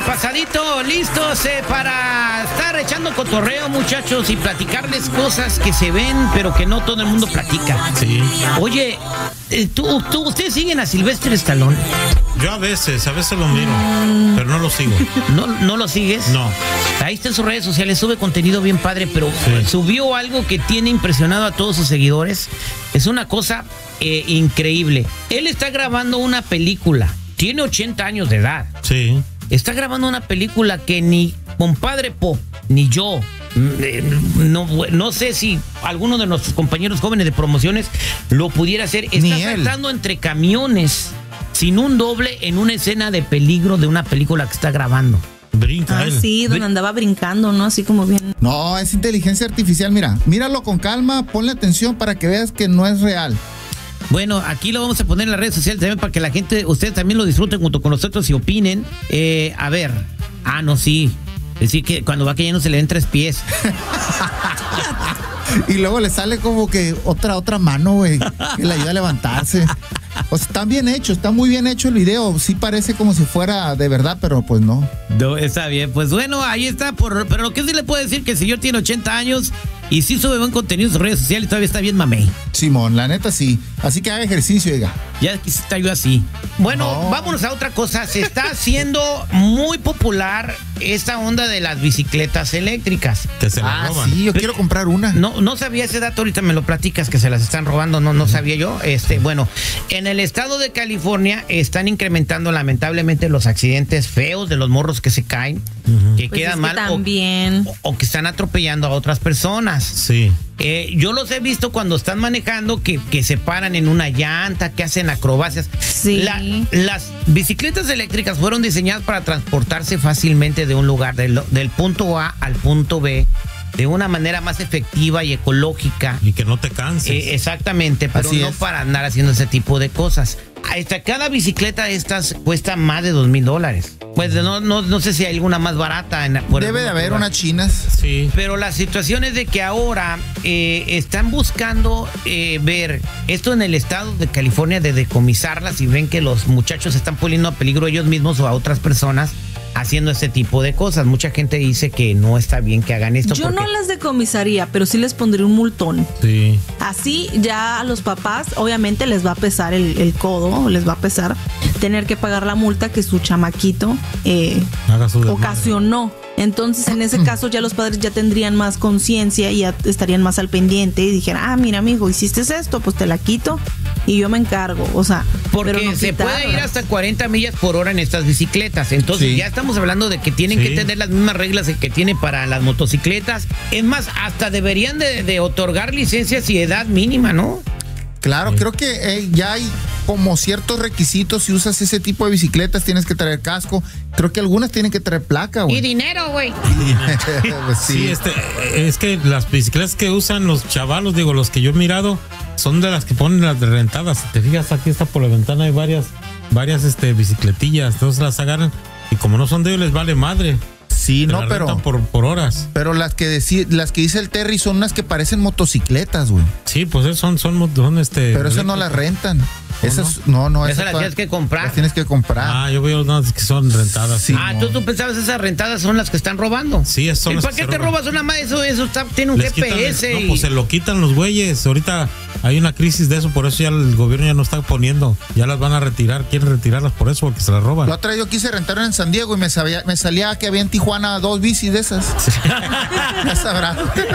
pasadito, listos para estar echando cotorreo, muchachos, y platicarles cosas que se ven, pero que no todo el mundo platica. Sí. Oye, ¿ustedes siguen a Sylvester Stallone? Yo a veces lo miro, pero no lo sigo. ¿No lo sigues? No. Ahí está en sus redes sociales, sube contenido bien padre, pero sí, subió algo que tiene impresionado a todos sus seguidores. Es una cosa increíble. Él está grabando una película, tiene 80 años de edad. Sí. Está grabando una película que ni compadre Pop, ni yo, no sé si alguno de nuestros compañeros jóvenes de promociones lo pudiera hacer. Está saltando entre camiones sin un doble en una escena de peligro de una película que está grabando. Brinca él. Sí, donde andaba brincando, ¿no? Así como bien. No, es inteligencia artificial, míralo con calma, ponle atención para que veas que no es real. Bueno, aquí lo vamos a poner en las redes sociales también para que la gente, ustedes también lo disfruten junto con nosotros y opinen. A ver, sí. Es decir, que cuando va cayendo se le den 3 pies. Y luego le sale como que otra mano, güey, que le ayuda a levantarse. O sea, está bien hecho, está muy bien hecho el video. Sí parece como si fuera de verdad, pero pues no. No, está bien. Pues bueno, ahí está. Pero lo que sí le puedo decir que el señor tiene 80 años y sí sube buen contenido en sus redes sociales y todavía está bien mamey. Simón, la neta sí. Así que haga ejercicio, oiga. Ya quisiera yo así. Bueno, vámonos a otra cosa. Se está haciendo muy popular esta onda de las bicicletas eléctricas. Que se las roban. Sí, yo quiero comprar una. No sabía ese dato, ahorita me lo platicas que se las están robando, no sabía yo. Bueno, en el estado de California están incrementando lamentablemente los accidentes feos de los morros que se caen, que pues quedan mal también. o que están atropellando a otras personas. Sí. Yo los he visto cuando están manejando que se paran en una llanta, que hacen acrobacias. Sí. Las bicicletas eléctricas fueron diseñadas para transportarse fácilmente de un lugar, del punto A al punto B, de una manera más efectiva y ecológica. Y que no te canses. Exactamente, pero Así no es. para andar haciendo ese tipo de cosas. Cada bicicleta de estas cuesta más de $2,000. Pues no sé si hay alguna más barata. Debe de haber unas chinas. Sí. Pero la situación es de que ahora están buscando ver esto en el estado de California, de decomisarlas, y ven que los muchachos están poniendo a peligro ellos mismos o a otras personas haciendo este tipo de cosas. Mucha gente dice que no está bien que hagan esto. Yo no las decomisaría, pero sí les pondría un multón. Sí. Así ya a los papás obviamente les va a pesar el codo, les va a pesar tener que pagar la multa que su chamaquito Haga su desmadre. ocasionó. Entonces, en ese caso, ya los padres ya tendrían más conciencia y ya estarían más al pendiente y dijeran, mira, amigo, hiciste esto, pues te la quito y yo me encargo. O sea, porque pero no se puede ir hasta 40 millas por hora en estas bicicletas. Entonces, ya estamos hablando de que tienen que tener las mismas reglas que tiene para las motocicletas. Es más, hasta deberían de otorgar licencias y edad mínima, ¿no? Claro, creo que ya hay como ciertos requisitos. Si usas ese tipo de bicicletas, tienes que traer casco. Creo que algunas tienen que traer placa, güey. Y dinero, güey. Pues Sí, es que las bicicletas que usan los chavalos, los que yo he mirado, son de las que ponen las de rentadas. Si te fijas, aquí está por la ventana, hay varias bicicletillas. Entonces las agarran y como no son de ellos, les vale madre. Sí, Te no, la pero rentan por horas. Pero las que dice el Terry son unas que parecen motocicletas, güey. Sí, pues son Pero esas no las rentan. Esas no, esas las tienes que comprar. Las tienes que comprar. Yo veo unas que son rentadas. Sí. ¿Tú pensabas esas rentadas son las que están robando? Sí, son las ¿Para que qué se te roban. robas una más? Eso tiene un Les GPS. quitan, pues se lo quitan los güeyes. Ahorita hay una crisis de eso, por eso ya el gobierno ya no está poniendo. Ya las van a retirar, quieren retirarlas por eso, porque se las roban. La otra vez yo quise rentar en San Diego y me salía que había en Tijuana 2 bicis de esas. Ya sabrás.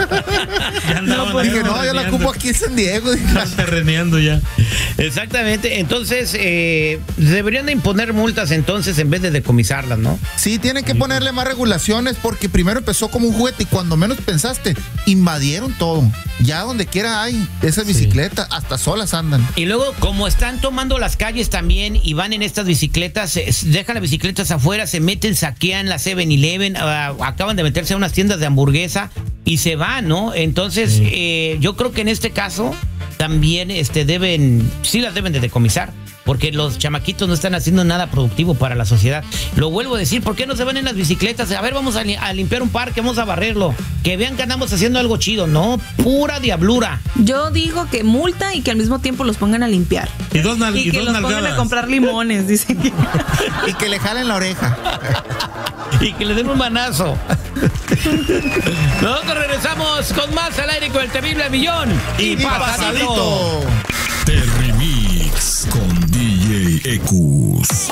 Dije, yo la ocupo aquí en San Diego. Están terreneando ya. Exactamente. Entonces, deberían de imponer multas entonces en vez de decomisarlas, ¿no? Sí, tienen que ponerle más regulaciones porque primero empezó como un juguete y cuando menos pensaste, invadieron todo. Ya donde quiera hay esas bicicletas, hasta solas andan. Y luego, como están tomando las calles también y van en estas bicicletas, dejan las bicicletas afuera, se meten, saquean la 7-Eleven, acaban de meterse a unas tiendas de hamburguesa y se van, ¿no? Entonces, yo creo que en este caso también las deben de decomisar. Porque los chamaquitos no están haciendo nada productivo para la sociedad. Lo vuelvo a decir, ¿por qué no se van en las bicicletas? A ver, vamos a limpiar un parque, vamos a barrerlo. Que vean que andamos haciendo algo chido, ¿no? Pura diablura. Yo digo que multa y que al mismo tiempo los pongan a limpiar. Y dos que los pongan a comprar limones, dicen que. Y que le jalen la oreja. y que le den un manazo. Nosotros regresamos con más al aire con el terrible millón y pasadito. Terry Mix con DJ Ecus.